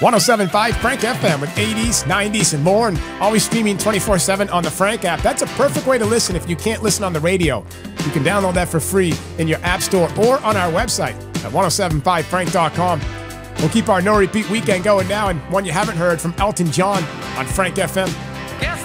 107.5 Frank FM with 80s, 90s, and more, and always streaming 24/7 on the Frank app. That's a perfect way to listen if you can't listen on the radio. You can download that for free in your app store or on our website at 1075frank.com. We'll keep our no-repeat weekend going now, and one you haven't heard from Elton John on Frank FM.